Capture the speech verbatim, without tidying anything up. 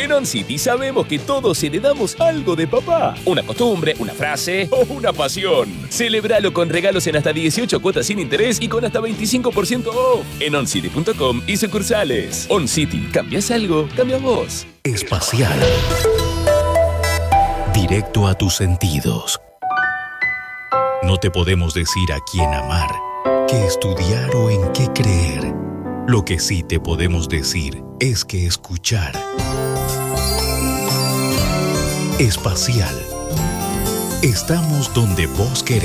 En OnCity sabemos que todos heredamos algo de papá. Una costumbre, una frase o una pasión. Celebralo con regalos en hasta dieciocho cuotas sin interés y con hasta veinticinco por ciento off. En oncity punto com y sucursales. OnCity. ¿Cambias algo? Cambia vos. Espacial. Directo a tus sentidos. No te podemos decir a quién amar, qué estudiar o en qué creer. Lo que sí te podemos decir es que escuchar. Espacial. Estamos donde vos querés.